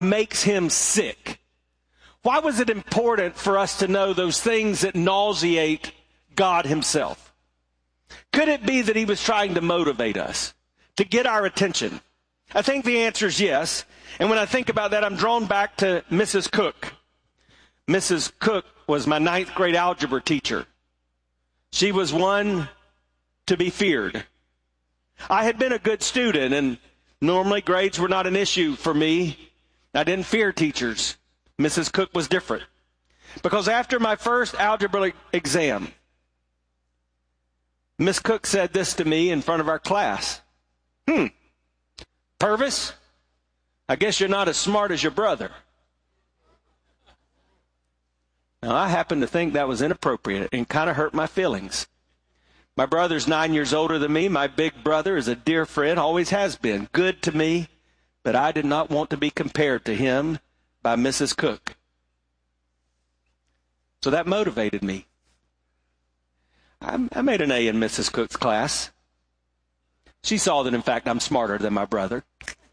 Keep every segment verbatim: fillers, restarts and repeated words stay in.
makes him sick? Why was it important for us to know those things that nauseate God himself? Could it be that he was trying to motivate us, to get our attention? I think the answer is yes. And when I think about that, I'm drawn back to Missus Cook. Missus Cook was my ninth grade algebra teacher. She was one to be feared. I had been a good student, and normally grades were not an issue for me. I didn't fear teachers. Missus Cook was different. Because after my first algebra exam, Miss Cook said this to me in front of our class. Hmm, Purvis, I guess you're not as smart as your brother. Now, I happen to think that was inappropriate and kind of hurt my feelings. My brother's nine years older than me. My big brother is a dear friend, always has been, good to me, but I did not want to be compared to him by Missus Cook. So that motivated me. I, I made an A in Missus Cook's class. She saw that, in fact, I'm smarter than my brother.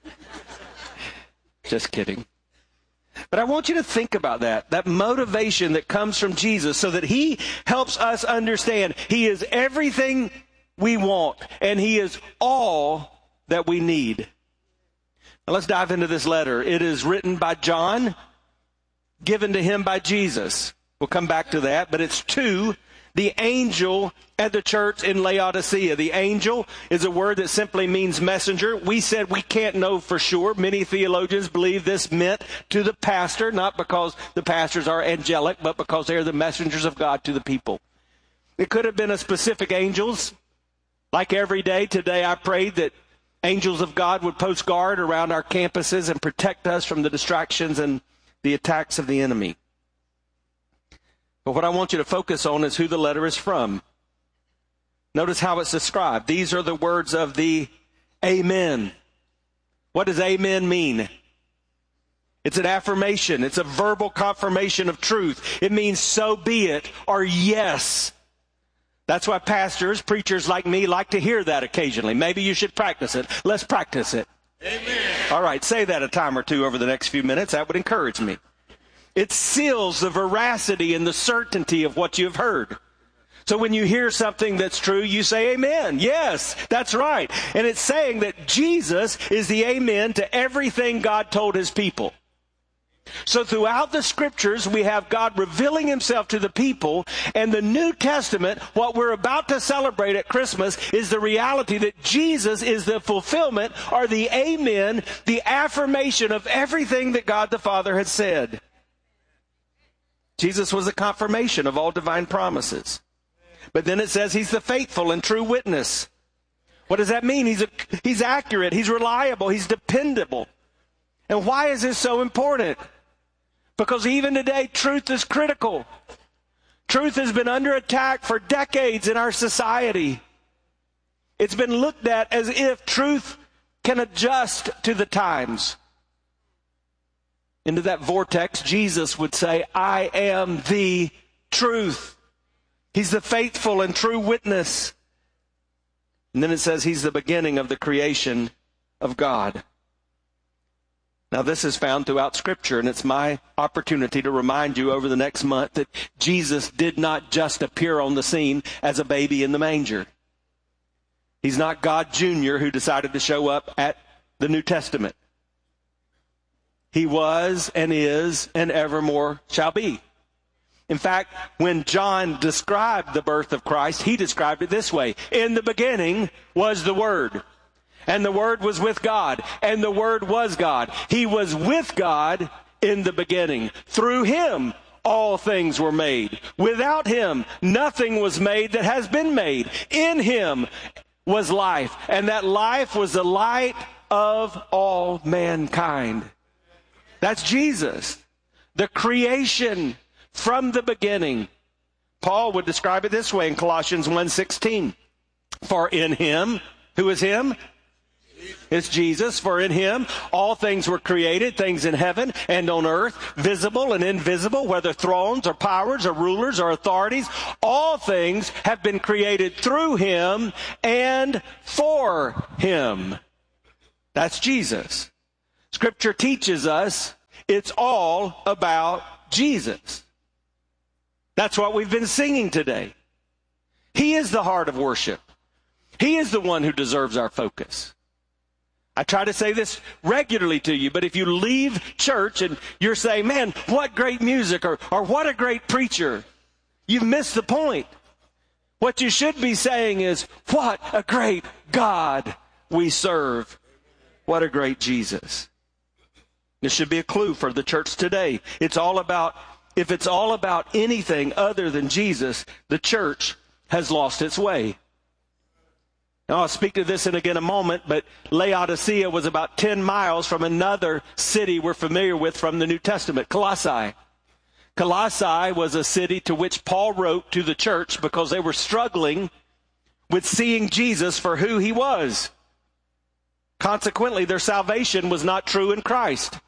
Just kidding. But I want you to think about that, that motivation that comes from Jesus so that he helps us understand he is everything we want and he is all that we need. Now let's dive into this letter. It is written by John, given to him by Jesus. We'll come back to that, but it's to the angel at the church in Laodicea. The angel is a word that simply means messenger. We said we can't know for sure. Many theologians believe this meant to the pastor, not because the pastors are angelic, but because they're the messengers of God to the people. It could have been a specific angels. Like every day, today I prayed that angels of God would post guard around our campuses and protect us from the distractions and the attacks of the enemy. But what I want you to focus on is who the letter is from. Notice how it's described. These are the words of the Amen. What does amen mean? It's an affirmation. It's a verbal confirmation of truth. It means so be it or yes. That's why pastors, preachers like me like to hear that occasionally. Maybe you should practice it. Let's practice it. Amen. All right, say that a time or two over the next few minutes. That would encourage me. It seals the veracity and the certainty of what you've heard. So when you hear something that's true, you say amen. Yes, that's right. And it's saying that Jesus is the amen to everything God told his people. So throughout the scriptures, we have God revealing himself to the people. And the New Testament, what we're about to celebrate at Christmas, is the reality that Jesus is the fulfillment or the amen, the affirmation of everything that God the Father had said. Jesus was a confirmation of all divine promises. But then it says he's the faithful and true witness. What does that mean? He's a, he's accurate, he's reliable, he's dependable. And why is this so important? Because even today, truth is critical. Truth has been under attack for decades in our society. It's been looked at as if truth can adjust to the times. Into that vortex, Jesus would say, I am the truth. He's the faithful and true witness. And then it says he's the beginning of the creation of God. Now this is found throughout Scripture, and it's my opportunity to remind you over the next month that Jesus did not just appear on the scene as a baby in the manger. He's not God Junior who decided to show up at the New Testament. He was and is and evermore shall be. In fact, when John described the birth of Christ, he described it this way. In the beginning was the Word, and the Word was with God, and the Word was God. He was with God in the beginning. Through him, all things were made. Without him, nothing was made that has been made. In him was life, and that life was the light of all mankind. That's Jesus, the creation from the beginning. Paul would describe it this way in Colossians one sixteen. For in him, who is him? It's Jesus. For in him all things were created, things in heaven and on earth, visible and invisible, whether thrones or powers or rulers or authorities. All things have been created through him and for him. That's Jesus. Scripture teaches us It's all about Jesus. That's what we've been singing today. He is the heart of worship. He is the one who deserves our focus. I try to say this regularly to you, but if you leave church and you're saying, man, what great music, or, or what a great preacher, you've missed the point. What you should be saying is, what a great God we serve. What a great Jesus. This should be a clue for the church today. It's all about, if it's all about anything other than Jesus, the church has lost its way. Now, I'll speak to this in again a moment, but Laodicea was about ten miles from another city we're familiar with from the New Testament, Colossae. Colossae was a city to which Paul wrote to the church because they were struggling with seeing Jesus for who he was. Consequently, their salvation was not true in Christ.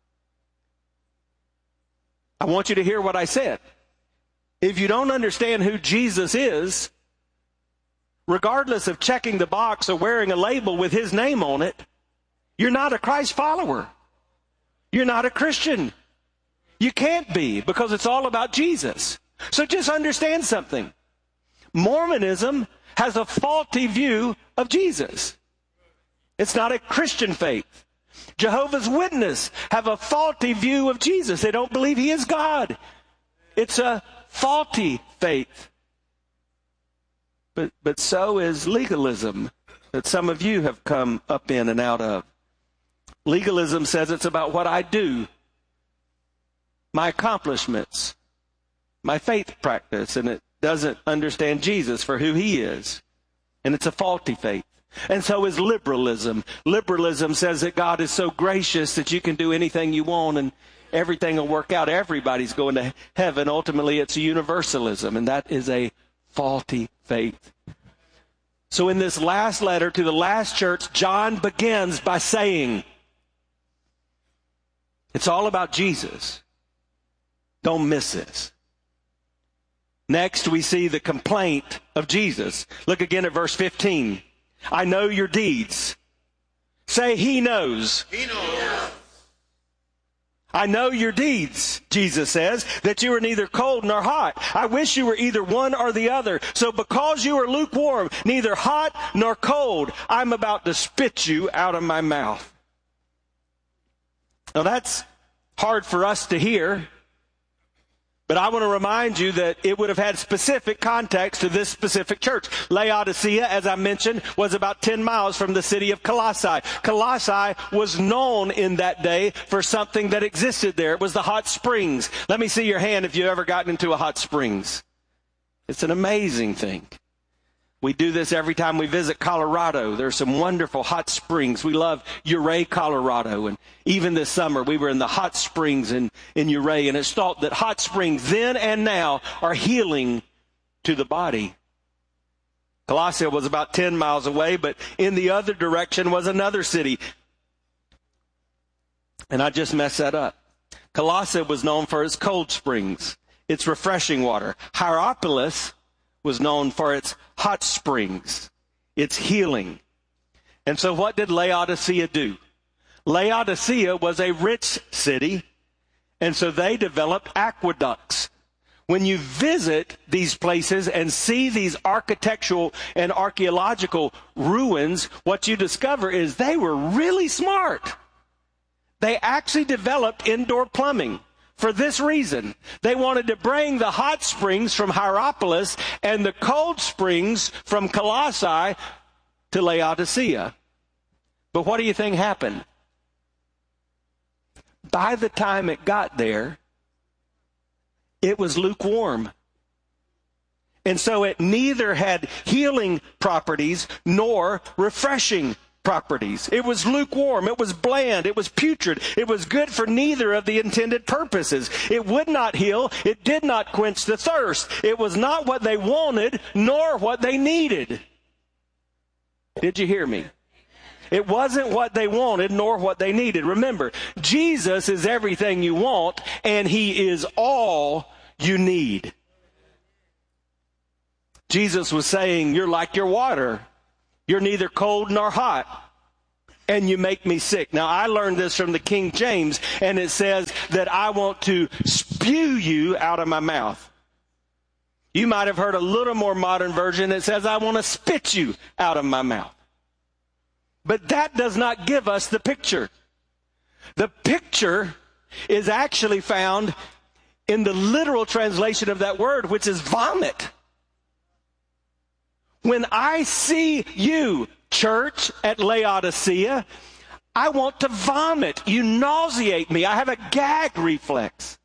I want you to hear what I said. If you don't understand who Jesus is, regardless of checking the box or wearing a label with his name on it, you're not a Christ follower. You're not a Christian. You can't be, because it's all about Jesus. So just understand something. Mormonism has a faulty view of Jesus. It's not a Christian faith. Jehovah's Witnesses have a faulty view of Jesus. They don't believe he is God. It's a faulty faith. But, but so is legalism that some of you have come up in and out of. Legalism says it's about what I do, my accomplishments, my faith practice, and it doesn't understand Jesus for who he is. And it's a faulty faith. And so is liberalism. Liberalism says that God is so gracious that you can do anything you want and everything will work out. Everybody's going to heaven. Ultimately, it's universalism, and that is a faulty faith. So in this last letter to the last church, John begins by saying, it's all about Jesus. Don't miss this. Next, we see the complaint of Jesus. Look again at verse fifteen. I know your deeds. Say, he knows. He knows. I know your deeds, Jesus says, that you are neither cold nor hot. I wish you were either one or the other. So because you are lukewarm, neither hot nor cold, I'm about to spit you out of my mouth. Now that's hard for us to hear, but I want to remind you that it would have had specific context to this specific church. Laodicea, as I mentioned, was about ten miles from the city of Colossae. Colossae was known in that day for something that existed there. It was the hot springs. Let me see your hand if you've ever gotten into a hot springs. It's an amazing thing. We do this every time we visit Colorado. There's some wonderful hot springs. We love Ouray, Colorado. And even this summer, we were in the hot springs in, in Ouray. And it's thought that hot springs then and now are healing to the body. Colossae was about ten miles away, but in the other direction was another city. And I just messed that up. Colossae was known for its cold springs, its refreshing water. Hierapolis was known for its hot springs, its healing. And so what did Laodicea do? Laodicea was a rich city, and so they developed aqueducts. When you visit these places and see these architectural and archaeological ruins, what you discover is they were really smart. They actually developed indoor plumbing. For this reason, they wanted to bring the hot springs from Hierapolis and the cold springs from Colossae to Laodicea. But what do you think happened? By the time it got there, it was lukewarm. And so it neither had healing properties nor refreshing properties. It was lukewarm. It was bland. It was putrid. It was good for neither of the intended purposes. It would not heal. It did not quench the thirst. It was not what they wanted nor what they needed. Did you hear me? It wasn't what they wanted nor what they needed. Remember, Jesus is everything you want, and he is all you need. Jesus was saying, you're like your water. You're neither cold nor hot, and you make me sick. Now, I learned this from the King James, and it says, that I want to spew you out of my mouth. You might have heard a little more modern version that says, I want to spit you out of my mouth. But that does not give us the picture. The picture is actually found in the literal translation of that word, which is vomit. When I see you, church at Laodicea, I want to vomit. You nauseate me. I have a gag reflex.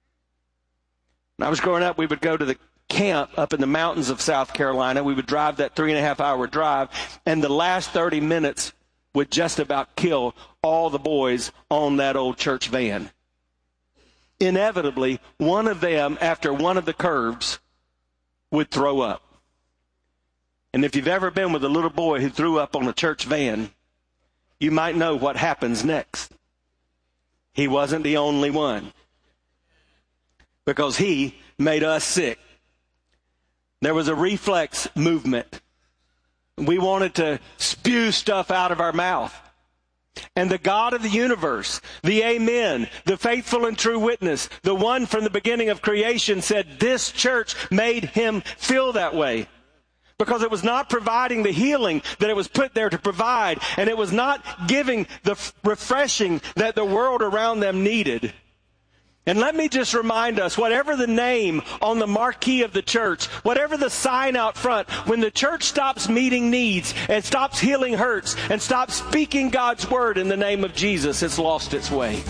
When I was growing up, we would go to the camp up in the mountains of South Carolina. We would drive that three and a half hour drive, and the last thirty minutes would just about kill all the boys on that old church van. Inevitably, one of them, after one of the curves, would throw up. And if you've ever been with a little boy who threw up on a church van, you might know what happens next. He wasn't the only one, because he made us sick. There was a reflex movement. We wanted to spew stuff out of our mouth. And the God of the universe, the Amen, the faithful and true witness, the one from the beginning of creation, said this church made him feel that way. Because it was not providing the healing that it was put there to provide, and it was not giving the f- refreshing that the world around them needed. And let me just remind us, whatever the name on the marquee of the church, whatever the sign out front, when the church stops meeting needs and stops healing hurts and stops speaking God's word in the name of Jesus, it's lost its way.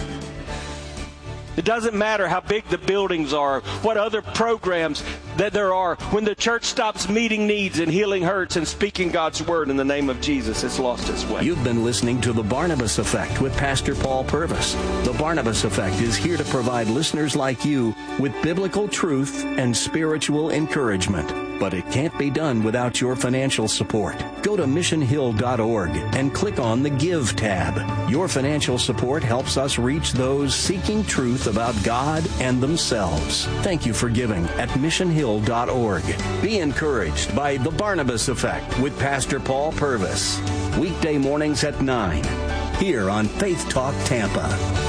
It doesn't matter how big the buildings are, what other programs that there are. When the church stops meeting needs and healing hurts and speaking God's word in the name of Jesus, it's lost its way. You've been listening to The Barnabas Effect with Pastor Paul Purvis. The Barnabas Effect is here to provide listeners like you with biblical truth and spiritual encouragement. But it can't be done without your financial support. Go to mission hill dot org and click on the Give tab. Your financial support helps us reach those seeking truth about God and themselves. Thank you for giving at mission hill dot org. Be encouraged by The Barnabas Effect with Pastor Paul Purvis. Weekday mornings at nine, here on Faith Talk Tampa.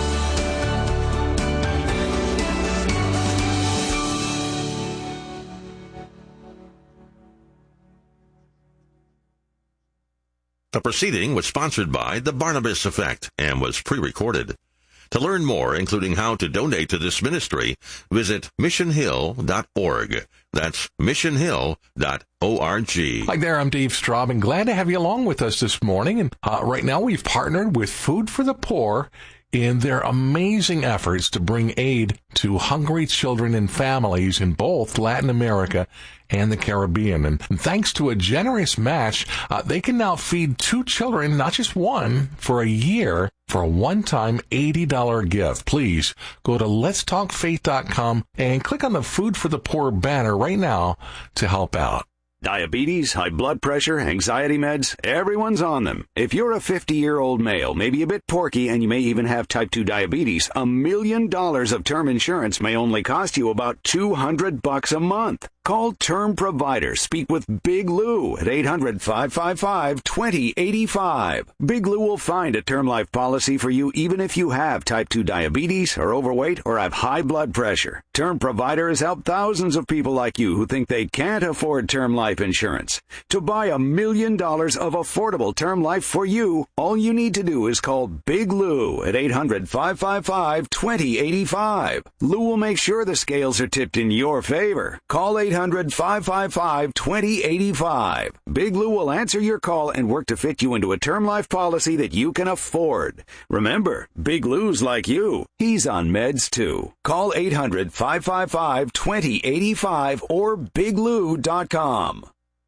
The proceeding was sponsored by The Barnabas Effect and was pre-recorded. To learn more, including how to donate to this ministry, visit mission hill dot org. That's mission hill dot org. Hi there, I'm Dave Straub, and glad to have you along with us this morning. And uh, right now we've partnered with Food for the Poor in their amazing efforts to bring aid to hungry children and families in both Latin America and the Caribbean. And thanks to a generous match, uh, they can now feed two children, not just one, for a year for a one-time eighty dollars gift. Please go to lets talk faith dot com and click on the Food for the Poor banner right now to help out. Diabetes, high blood pressure, anxiety meds, everyone's on them. If you're a fifty-year-old male, maybe a bit porky, and you may even have type two diabetes, a million dollars of term insurance may only cost you about two hundred bucks a month. Call Term Provider. Speak with Big Lou at eight hundred, five five five, two zero eight five. Big Lou will find a term life policy for you even if you have type two diabetes, are overweight, or have high blood pressure. Term Provider has helped thousands of people like you who think they can't afford term life insurance. To buy a million dollars of affordable term life for you, all you need to do is call Big Lou at eight hundred, five five five, two zero eight five. Lou will make sure the scales are tipped in your favor. Call eight hundred, five five five, two zero eight five. Big Lou will answer your call and work to fit you into a term life policy that you can afford. Remember, Big Lou's like you. He's on meds too. Call eight hundred, five five five, two zero eight five or big lou dot com.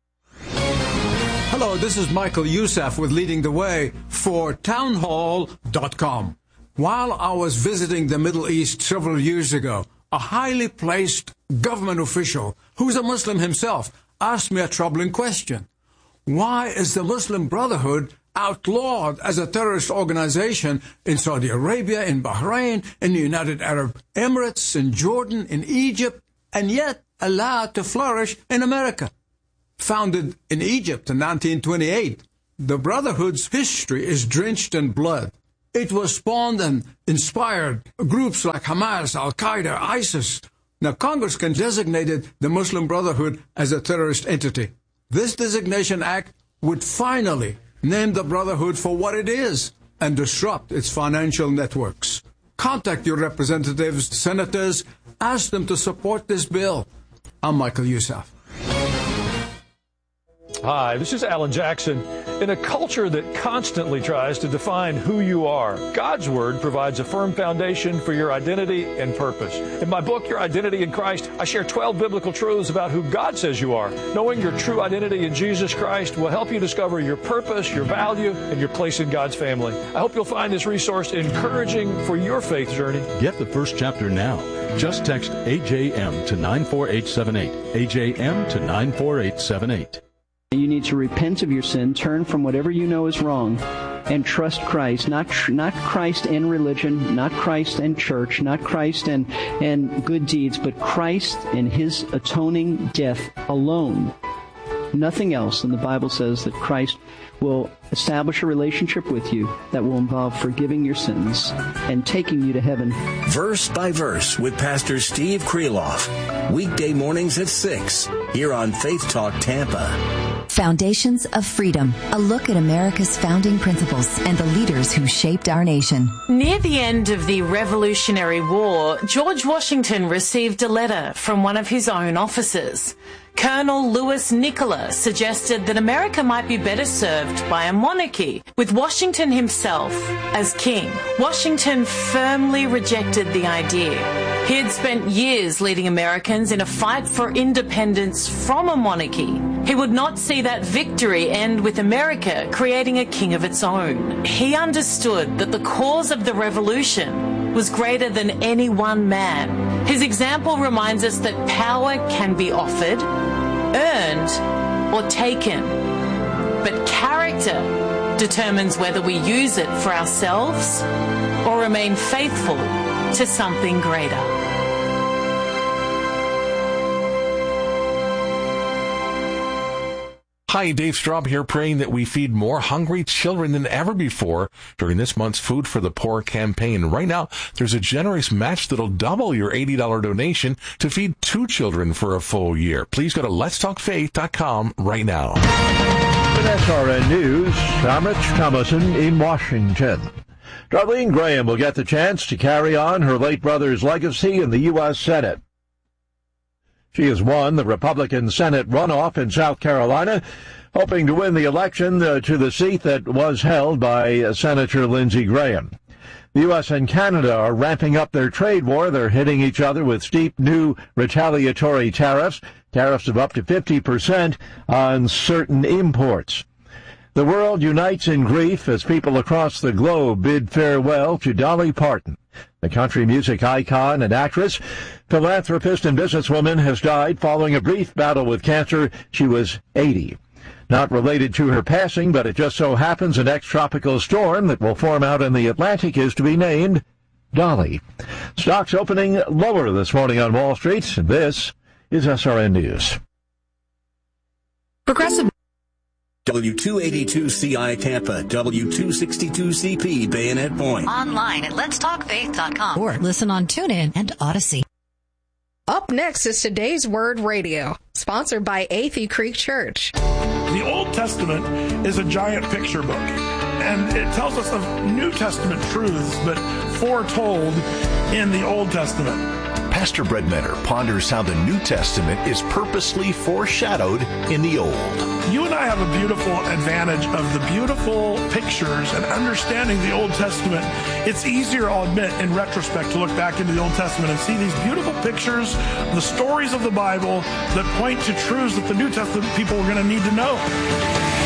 Hello, this is Michael Youssef with Leading the Way for townhall dot com. While I was visiting the Middle East several years ago, a highly placed government official, who's a Muslim himself, asked me a troubling question. Why is the Muslim Brotherhood outlawed as a terrorist organization in Saudi Arabia, in Bahrain, in the United Arab Emirates, in Jordan, in Egypt, and yet allowed to flourish in America? Founded in Egypt in nineteen twenty-eight, the Brotherhood's history is drenched in blood. It was spawned and inspired groups like Hamas, Al-Qaeda, ISIS. Now, Congress can designate the Muslim Brotherhood as a terrorist entity. This designation act would finally name the Brotherhood for what it is and disrupt its financial networks. Contact your representatives, senators, ask them to support this bill. I'm Michael Youssef. Hi, this is Alan Jackson. In a culture that constantly tries to define who you are, God's Word provides a firm foundation for your identity and purpose. In my book, Your Identity in Christ, I share twelve biblical truths about who God says you are. Knowing your true identity in Jesus Christ will help you discover your purpose, your value, and your place in God's family. I hope you'll find this resource encouraging for your faith journey. Get the first chapter now. Just text A J M to nine four eight seven eight. A J M to nine four eight seven eight. You need to repent of your sin, turn from whatever you know is wrong, and trust Christ. Not not Christ and religion, not Christ and church, not Christ and, and good deeds, but Christ and His atoning death alone. Nothing else. And the Bible says that Christ will establish a relationship with you that will involve forgiving your sins and taking you to heaven. Verse by Verse with Pastor Steve Kreloff. Weekday mornings at six here on Faith Talk Tampa. Foundations of Freedom, a look at America's founding principles and the leaders who shaped our nation. Near the end of the Revolutionary War, George Washington received a letter from one of his own officers. Colonel Louis Nicola suggested that America might be better served by a monarchy, with Washington himself as king. Washington firmly rejected the idea. He had spent years leading Americans in a fight for independence from a monarchy. He would not see that victory end with America creating a king of its own. He understood that the cause of the revolution was greater than any one man. His example reminds us that power can be offered, earned, or taken. But character determines whether we use it for ourselves or remain faithful to something greater. Hi, Dave Straub here, praying that we feed more hungry children than ever before during this month's Food for the Poor campaign. Right now, there's a generous match that'll double your eighty dollars donation to feed two children for a full year. Please go to lets talk faith dot com right now. With S R N News, I'm Rich Thomason in Washington. Darlene Graham will get the chance to carry on her late brother's legacy in the U S Senate. She has won the Republican Senate runoff in South Carolina, hoping to win the election uh, to the seat that was held by uh, Senator Lindsey Graham. The U S and Canada are ramping up their trade war. They're hitting each other with steep new retaliatory tariffs, tariffs of up to fifty percent on certain imports. The world unites in grief as people across the globe bid farewell to Dolly Parton. The country music icon and actress, philanthropist, and businesswoman has died following a brief battle with cancer. She was eighty. Not related to her passing, but it just so happens a next tropical storm that will form out in the Atlantic is to be named Dolly. Stocks opening lower this morning on Wall Street, and this is S R N News. Progressive. W two eighty-two C I Tampa, W two sixty-two C P Bayonet Point. Online at lets talk faith dot com or listen on TuneIn and Odyssey. Up next is Today's Word Radio, sponsored by Athey Creek Church. The Old Testament is a giant picture book, and it tells us of New Testament truths, but foretold in the Old Testament. Pastor Brett Menner ponders how the New Testament is purposely foreshadowed in the Old. You and I have a beautiful advantage of the beautiful pictures and understanding the Old Testament. It's easier, I'll admit, in retrospect, to look back into the Old Testament and see these beautiful pictures, the stories of the Bible that point to truths that the New Testament people are going to need to know.